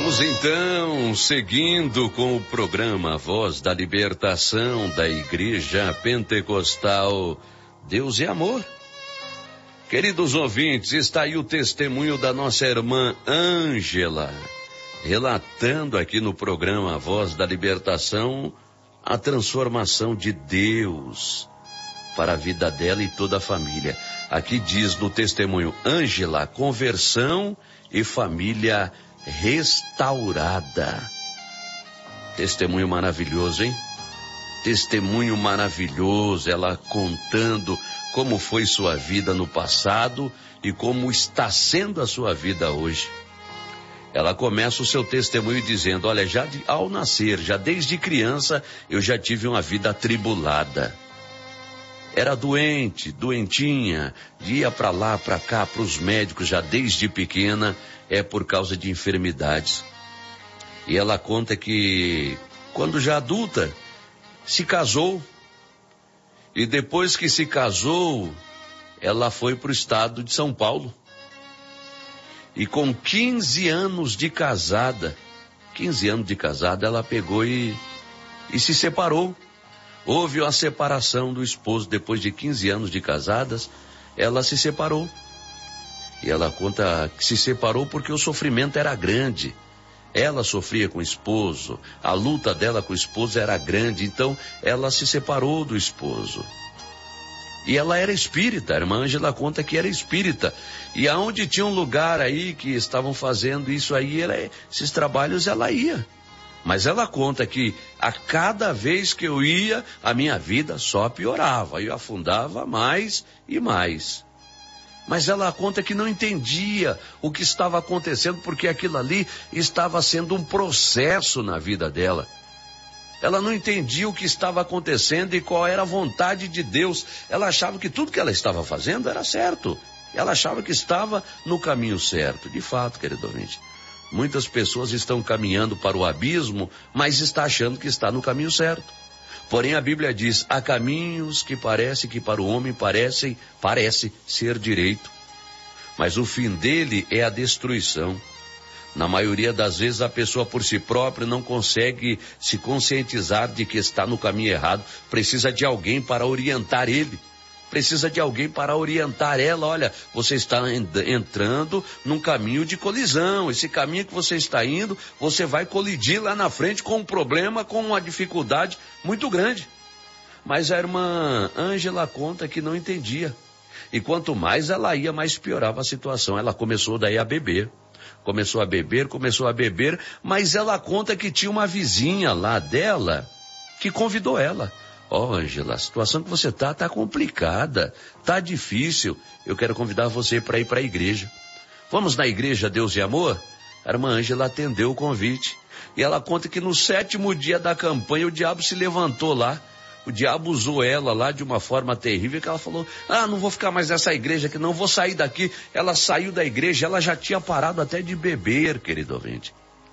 Vamos então, seguindo com o programa Voz da Libertação da Igreja Pentecostal Deus e Amor. Queridos ouvintes, está aí o testemunho da nossa irmã Ângela, relatando aqui no programa Voz da Libertação a transformação de Deus para a vida dela e toda a família. Aqui diz no testemunho: Ângela, conversão e família restaurada. Testemunho maravilhoso, hein? Testemunho maravilhoso, ela contando como foi sua vida no passado e como está sendo a sua vida hoje. Ela começa o seu testemunho dizendo: olha, ao nascer, já desde criança, eu já tive uma vida atribulada. Era doentinha, ia para lá, para cá, para os médicos já desde pequena, por causa de enfermidades. E ela conta que, quando já adulta, se casou. E depois que se casou, ela foi para o estado de São Paulo. E com 15 anos de casada, ela pegou e se separou. Houve uma separação do esposo. Depois de 15 anos de casadas, ela se separou. E ela conta que se separou porque o sofrimento era grande. Ela sofria com o esposo, a luta dela com o esposo era grande, então ela se separou do esposo. E ela era espírita, a irmã Ângela conta que era espírita. E aonde tinha um lugar aí que estavam fazendo isso aí, esses trabalhos ela ia. Mas ela conta que a cada vez que eu ia, a minha vida só piorava, eu afundava mais e mais. Mas ela conta que não entendia o que estava acontecendo, porque aquilo ali estava sendo um processo na vida dela. Ela não entendia o que estava acontecendo e qual era a vontade de Deus. Ela achava que tudo que ela estava fazendo era certo. Ela achava que estava no caminho certo. De fato, querido ouvinte, muitas pessoas estão caminhando para o abismo, mas está achando que está no caminho certo. Porém, a Bíblia diz: há caminhos que parece que para o homem parece ser direito, mas o fim dele é a destruição. Na maioria das vezes, a pessoa por si própria não consegue se conscientizar de que está no caminho errado. Precisa de alguém para orientar ele. Precisa de alguém para orientar ela. Olha, você está entrando num caminho de colisão. Esse caminho que você está indo, você vai colidir lá na frente com um problema, com uma dificuldade muito grande. Mas a irmã Ângela conta que não entendia. E quanto mais ela ia, mais piorava a situação. Ela começou daí a beber. Começou a beber, mas ela conta que tinha uma vizinha lá dela que convidou ela. Ó, Ângela, a situação que você tá complicada, tá difícil. Eu quero convidar você para ir para a igreja. Vamos na igreja Deus e Amor? A irmã Ângela atendeu o convite. E ela conta que no 7º dia da campanha o diabo se levantou lá. O diabo usou ela lá de uma forma terrível, que ela falou: não vou ficar mais nessa igreja aqui, não vou sair daqui. Ela saiu da igreja, ela já tinha parado até de beber, querido ouvinte.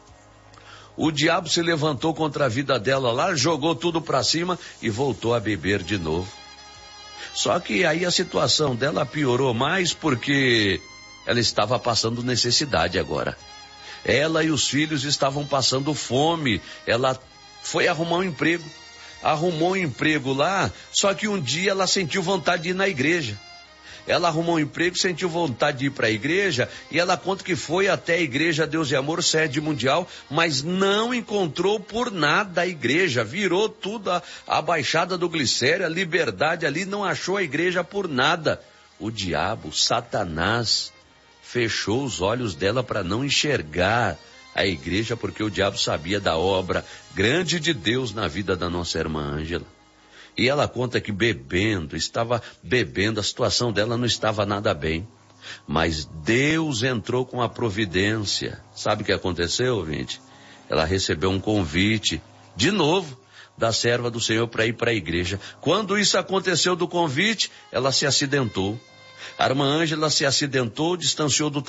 O diabo se levantou contra a vida dela lá, jogou tudo para cima e voltou a beber de novo. Só que aí a situação dela piorou mais porque ela estava passando necessidade agora. Ela e os filhos estavam passando fome. Ela foi arrumar um emprego. Arrumou um emprego lá, só que um dia ela sentiu vontade de ir na igreja. Ela arrumou um emprego, sentiu vontade de ir para a igreja, e ela conta que foi até a igreja Deus e Amor, sede mundial, mas não encontrou por nada a igreja. Virou tudo a Baixada do Glicério, a Liberdade ali, não achou a igreja por nada. O diabo, Satanás, fechou os olhos dela para não enxergar a igreja, porque o diabo sabia da obra grande de Deus na vida da nossa irmã Ângela. E ela conta que estava bebendo, a situação dela não estava nada bem. Mas Deus entrou com a providência. Sabe o que aconteceu, gente? Ela recebeu um convite, de novo, da serva do Senhor para ir para a igreja. Quando isso aconteceu do convite, ela se acidentou. A irmã Ângela se acidentou, distanciou do